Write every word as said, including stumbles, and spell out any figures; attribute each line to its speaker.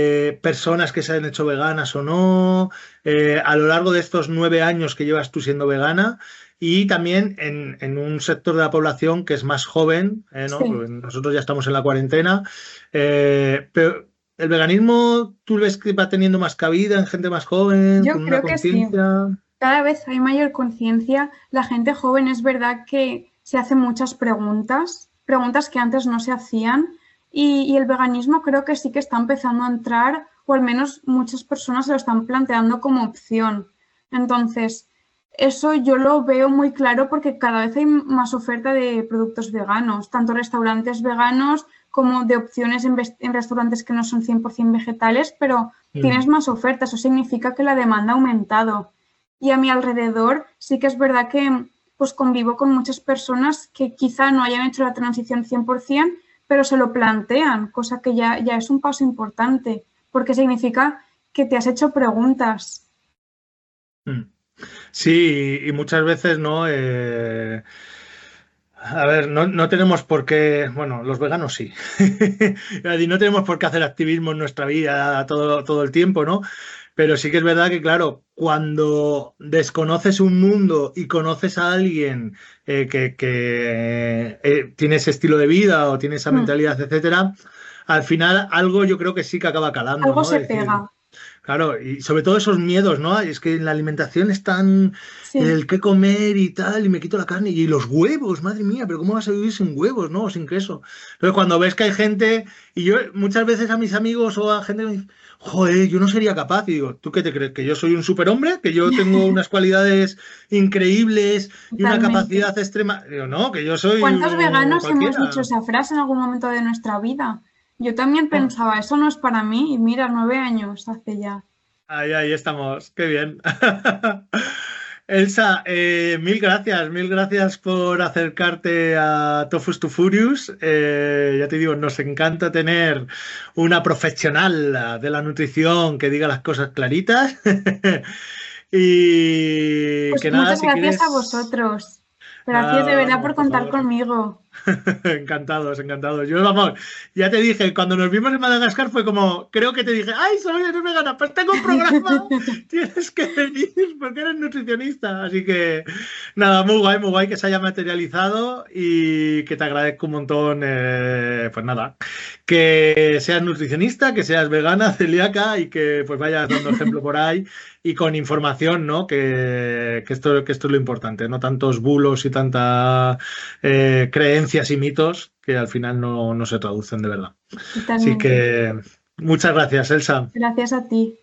Speaker 1: personas que se han hecho veganas o no, eh, a lo largo de estos nueve años que llevas tú siendo vegana y también en, en un sector de la población que es más joven, eh, ¿no?
Speaker 2: Sí,
Speaker 1: Porque nosotros ya estamos en la cuarentena, eh, pero ¿el veganismo tú ves que va teniendo más cabida en gente más joven,
Speaker 2: yo
Speaker 1: con una
Speaker 2: creo que sí.
Speaker 1: conciencia?
Speaker 2: Cada vez hay mayor conciencia. La gente joven es verdad que se hace muchas preguntas, preguntas que antes no se hacían. Y, y el veganismo creo que sí que está empezando a entrar, o al menos muchas personas se lo están planteando como opción. Entonces, eso yo lo veo muy claro porque cada vez hay más oferta de productos veganos, tanto restaurantes veganos como de opciones en, en restaurantes que no son cien por ciento vegetales, pero tienes
Speaker 1: Mm.
Speaker 2: más ofertas. Eso significa que la demanda ha aumentado. Y a mi alrededor sí que es verdad que pues convivo con muchas personas que quizá no hayan hecho la transición cien por ciento, pero se lo plantean, cosa que ya, ya es un paso importante, porque significa que te has hecho preguntas.
Speaker 1: Mm. Sí, y muchas veces no. Eh, a ver, no, no tenemos por qué, bueno, los veganos sí. Y no tenemos por qué hacer activismo en nuestra vida todo, todo el tiempo, ¿no? Pero sí que es verdad que, claro, cuando desconoces un mundo y conoces a alguien eh, que, que, eh, tiene ese estilo de vida o tiene esa
Speaker 2: Mm.
Speaker 1: mentalidad, etcétera, al final algo yo creo que sí que acaba calando,
Speaker 2: Algo
Speaker 1: ¿no?
Speaker 2: se
Speaker 1: Es decir,
Speaker 2: pega.
Speaker 1: claro, y sobre todo esos miedos, ¿no? Es que en la alimentación están
Speaker 2: Sí.
Speaker 1: el qué comer y tal, y me quito la carne, y los huevos, madre mía, pero ¿cómo vas a vivir sin huevos, no? O sin queso. Pero cuando ves que hay gente, y yo muchas veces a mis amigos o a gente me dice, joder, yo no sería capaz, y digo, ¿tú qué te crees? ¿Que yo soy un superhombre? ¿Que yo tengo unas cualidades increíbles y una
Speaker 2: Totalmente.
Speaker 1: capacidad extrema? Digo, no, que yo soy
Speaker 2: ¿Cuántos
Speaker 1: uh,
Speaker 2: veganos hemos dicho
Speaker 1: cualquiera.
Speaker 2: esa frase en algún momento de nuestra vida? Yo también pensaba, eso no es para mí, y mira, nueve años hace ya.
Speaker 1: Ahí, ahí estamos, qué bien. Elsa, eh, mil gracias, mil gracias por acercarte a Tofus to Furious. Eh, ya te digo, nos encanta tener una profesional de la nutrición que diga las cosas claritas. Y
Speaker 2: Pues
Speaker 1: que nada,
Speaker 2: muchas
Speaker 1: si
Speaker 2: gracias a
Speaker 1: quieres,
Speaker 2: vosotros. Gracias de
Speaker 1: nada,
Speaker 2: verdad
Speaker 1: vamos,
Speaker 2: por
Speaker 1: por
Speaker 2: contar
Speaker 1: favor.
Speaker 2: conmigo.
Speaker 1: Encantados, encantados. Yo, vamos, ya te dije, cuando nos vimos en Madagascar fue como, creo que te dije, ay, soy eres vegana, pues tengo un programa, tienes que venir porque eres nutricionista. Así que, nada, muy guay, muy guay que se haya materializado y que te agradezco un montón, eh, pues nada, que seas nutricionista, que seas vegana, celíaca y que pues vayas dando ejemplo por ahí y con información, ¿no? Que, que esto, que esto es lo importante, no tantos bulos y tanta eh, creencias y mitos que al final no, no se traducen de verdad. Así
Speaker 2: Totalmente.
Speaker 1: que muchas gracias, Elsa.
Speaker 2: Gracias a ti.